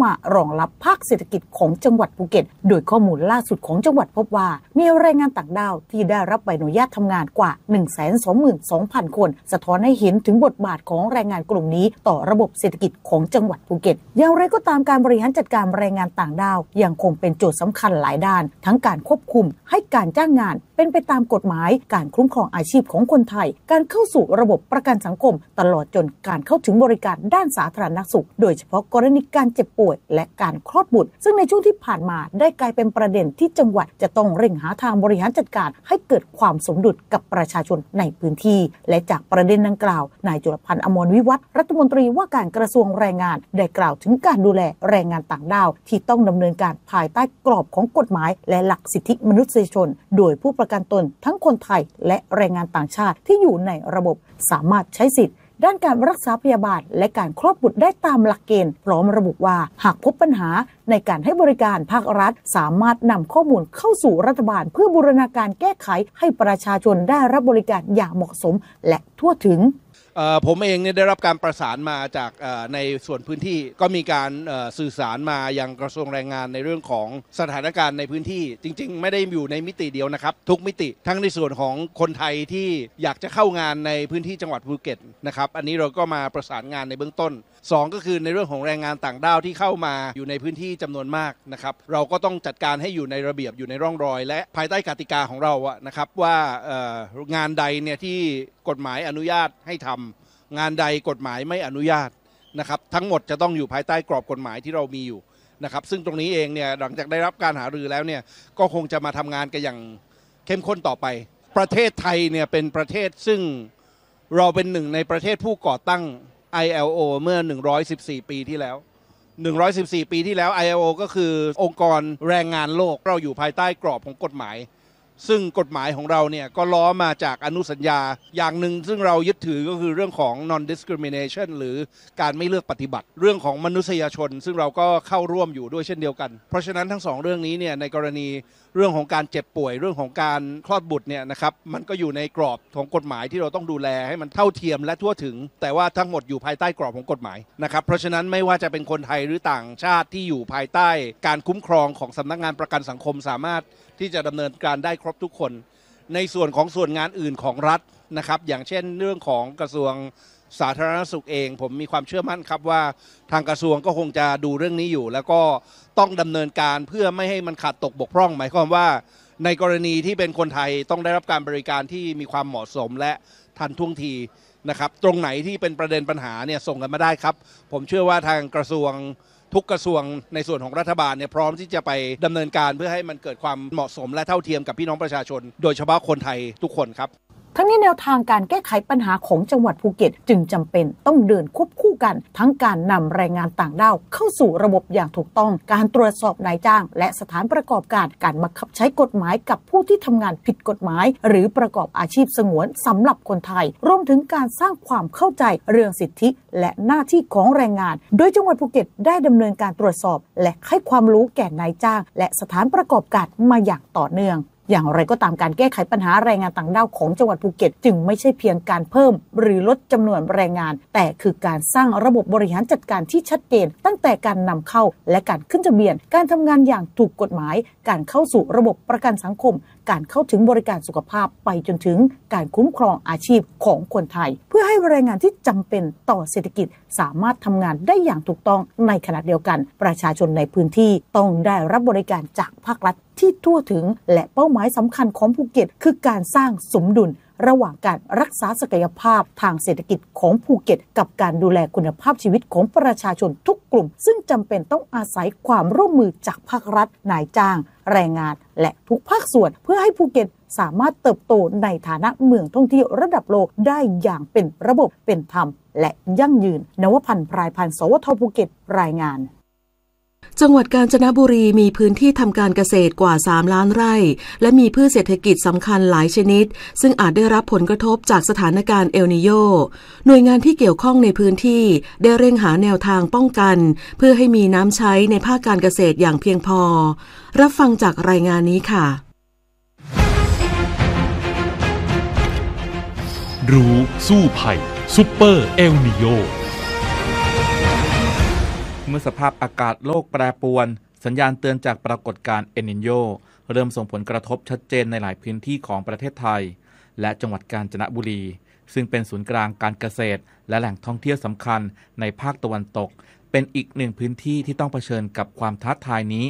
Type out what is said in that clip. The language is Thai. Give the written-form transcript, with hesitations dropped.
มารองรับภาคเศรษฐกิจของจังหวัดภูเก็ตโดยข้อมูลล่าสุดของจังหวัดพบว่ามีแรงงานต่างด้าวที่ได้รับใบอนุญาตทำงานกว่า 122,000 คนสะท้อนให้เห็นถึงบทบาทของแรงงานกลุ่มนี้ต่อระบบเศรษฐกิจของจังหวัดภูเก็ตอย่างไรก็ตามการบริหารจัดการแรงงานต่างด้าวยังคงเป็นโจทย์สำคัญหลายด้านทั้งการควบคุมให้การจ้างงานเป็นไปตามกฎหมายการคุ้มครองอาชีพของคนไทยการเข้าสู่ระบบประกันสังคมตลอดจนการเข้าถึงบริการด้านสาธารณสุขโดยเฉพาะกรณีการเจ็บป่วยและการคลอดบุตรซึ่งในช่วงที่ผ่านมาได้กลายเป็นประเด็นที่จังหวัดจะต้องเร่งหาทางบริหารจัดการให้เกิดความสมดุลกับประชาชนในพื้นที่และจากประเด็นดังกล่าวนายจุลพันธ์ อมรวิวัฒน์รัฐมนตรีว่าการกระทรวงแรงงานได้กล่าวถึงการดูแลแรงงานต่างด้าวที่ต้องดำเนินการภายใต้กรอบของกฎหมายและหลักสิทธิมนุษยชนโดยผู้ประกันตนทั้งคนไทยและแรงงานต่างชาติที่อยู่ในระบบสามารถใช้สิทธิด้านการรักษาพยาบาลและการคลอดบุตรได้ตามหลักเกณฑ์พร้อมระบุว่าหากพบปัญหาในการให้บริการภาครัฐสามารถนำข้อมูลเข้าสู่รัฐบาลเพื่อบูรณาการแก้ไขให้ประชาชนได้รับบริการอย่างเหมาะสมและทั่วถึงผมเองเนี่ยได้รับการประสานมาจากในส่วนพื้นที่ก็มีการสื่อสารมายังกระทรวงแรงงานในเรื่องของสถานการณ์ในพื้นที่จริงๆไม่ได้อยู่ในมิติเดียวนะครับทุกมิติทั้งในส่วนของคนไทยที่อยากจะเข้างานในพื้นที่จังหวัดภูเก็ตนะครับอันนี้เราก็มาประสานงานในเบื้องต้น2ก็คือในเรื่องของแรงงานต่างด้าวที่เข้ามาอยู่ในพื้นที่จำนวนมากนะครับเราก็ต้องจัดการให้อยู่ในระเบียบอยู่ในร่องรอยและภายใต้กติกาของเราอะนะครับว่างานใดเนี่ยที่กฎหมายอนุญาตให้ทำงานใดกฎหมายไม่อนุญาตนะครับทั้งหมดจะต้องอยู่ภายใต้กรอบกฎหมายที่เรามีอยู่นะครับซึ่งตรงนี้เองเนี่ยหลังจากได้รับการหารือแล้วเนี่ยก็คงจะมาทำงานกันอย่างเข้มข้นต่อไปประเทศไทยเนี่ยเป็นประเทศซึ่งเราเป็นหนึ่งในประเทศผู้ก่อตั้งILO เมื่อ114ปีที่แล้ว114ปีที่แล้ว ILO ก็คือองค์กรแรงงานโลกเราอยู่ภายใต้กรอบของกฎหมายซึ่งกฎหมายของเราเนี่ยก็ล้อมาจากอนุสัญญาอย่างหนึ่งซึ่งเรายึดถือก็คือเรื่องของ non discrimination หรือการไม่เลือกปฏิบัติเรื่องของมนุษยชนซึ่งเราก็เข้าร่วมอยู่ด้วยเช่นเดียวกันเพราะฉะนั้นทั้ง2เรื่องนี้เนี่ยในกรณีเรื่องของการเจ็บป่วยเรื่องของการคลอดบุตรเนี่ยนะครับมันก็อยู่ในกรอบของกฎหมายที่เราต้องดูแลให้มันเท่าเทียมและทั่วถึงแต่ว่าทั้งหมดอยู่ภายใต้กรอบของกฎหมายนะครับเพราะฉะนั้นไม่ว่าจะเป็นคนไทยหรือต่างชาติที่อยู่ภายใต้การคุ้มครองของสำนักงานประกันสังคมสามารถที่จะดำเนินการได้ครบทุกคนในส่วนของส่วนงานอื่นของรัฐนะครับอย่างเช่นเรื่องของกระทรวงสาธารณสุขเองผมมีความเชื่อมั่นครับว่าทางกระทรวงก็คงจะดูเรื่องนี้อยู่แล้วก็ต้องดำเนินการเพื่อไม่ให้มันขาดตกบกพร่องหมายความว่าในกรณีที่เป็นคนไทยต้องได้รับการบริการที่มีความเหมาะสมและทันท่วงทีนะครับตรงไหนที่เป็นประเด็นปัญหาเนี่ยส่งกันมาได้ครับผมเชื่อว่าทางกระทรวงทุกกระทรวงในส่วนของรัฐบาลเนี่ยพร้อมที่จะไปดำเนินการเพื่อให้มันเกิดความเหมาะสมและเท่าเทียมกับพี่น้องประชาชนโดยเฉพาะคนไทยทุกคนครับทั้งนี้แนวทางการแก้ไขปัญหาของจังหวัดภูเก็ตจึงจำเป็นต้องเดินควบคู่กันทั้งการนำแรงงานต่างด้าวเข้าสู่ระบบอย่างถูกต้องการตรวจสอบนายจ้างและสถานประกอบการการบังคับใช้กฎหมายกับผู้ที่ทำงานผิดกฎหมายหรือประกอบอาชีพสงวนสำหรับคนไทยรวมถึงการสร้างความเข้าใจเรื่องสิทธิและหน้าที่ของแรงงานโดยจังหวัดภูเก็ตได้ดำเนินการตรวจสอบและให้ความรู้แก่นายจ้างและสถานประกอบการมาอย่างต่อเนื่องอย่างไรก็ตามการแก้ไขปัญหาแรงงานต่างด้าวของจังหวัดภูเก็ตจึงไม่ใช่เพียงการเพิ่มหรือลดจำนวนแรงงานแต่คือการสร้างระบบบริหารจัดการที่ชัดเจนตั้งแต่การนำเข้าและการขึ้นทะเบียนการทำงานอย่างถูกกฎหมายการเข้าสู่ระบบประกันสังคมการเข้าถึงบริการสุขภาพไปจนถึงการคุ้มครองอาชีพของคนไทยเพื่อให้แรงงานที่จำเป็นต่อเศรษฐกิจสามารถทำงานได้อย่างถูกต้องในขณะเดียวกันประชาชนในพื้นที่ต้องได้รับบริการจากภาครัฐที่ทั่วถึงและเป้าหมายสำคัญของภูเก็ตคือการสร้างสมดุลระหว่างการรักษาศักยภาพทางเศรษฐกิจของภูเก็ตกับการดูแลคุณภาพชีวิตของประชาชนทุกกลุ่มซึ่งจำเป็นต้องอาศัยความร่วมมือจากภาครัฐนายจ้างแรงงานและทุกภาคส่วนเพื่อให้ภูเก็ตสามารถเติบโตในฐานะเมืองท่องเที่ยวระดับโลกได้อย่างเป็นระบบเป็นธรรมและยั่งยืนนวพันธ์ พรายพันธ์ สวท.ภูเก็ตรายงานจังหวัดกาญจนบุรีมีพื้นที่ทำการเกษตรกว่า3 ล้านไร่และมีพืชเศรษฐกิจสำคัญหลายชนิดซึ่งอาจได้รับผลกระทบจากสถานการณ์เอลนีโญหน่วยงานที่เกี่ยวข้องในพื้นที่ได้เร่งหาแนวทางป้องกันเพื่อให้มีน้ำใช้ในภาคการเกษตรอย่างเพียงพอรับฟังจากรายงานนี้ค่ะรู้สู้ภัยซุปเปอร์เอลนีโญมื่อสภาพอากาศโลกแปรปรวนสัญญาณเตือนจากปรากฏการณ์เอลนิโญเริ่มส่งผลกระทบชัดเจนในหลายพื้นที่ของประเทศไทยและจังหวัดกาญจนบุรีซึ่งเป็นศูนย์กลางการเกษตรและแหล่งท่องเที่ยวสำคัญในภาคตะวันตกเป็นอีกหนึ่งพื้นที่ที่ต้องเผชิญกับความท้าทายนี้